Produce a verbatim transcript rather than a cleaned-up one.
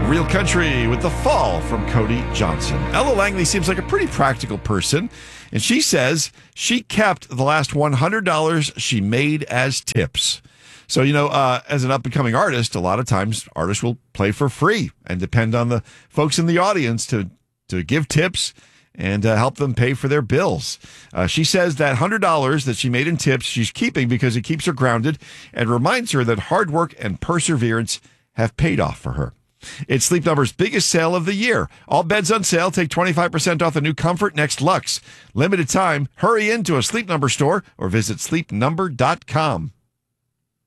Real Country with The Fall from Cody Johnson. Ella Langley seems like a pretty practical person, and she says she kept the last one hundred dollars she made as tips. So, you know, uh, as an up-and-coming artist, a lot of times artists will play for free and depend on the folks in the audience to, to give tips and uh, help them pay for their bills. Uh, she says that one hundred dollars that she made in tips she's keeping because it keeps her grounded and reminds her that hard work and perseverance have paid off for her. It's Sleep Number's biggest sale of the year. All beds on sale. Take twenty-five percent off the new Comfort Next Luxe. Limited time. Hurry into a Sleep Number store or visit sleep number dot com.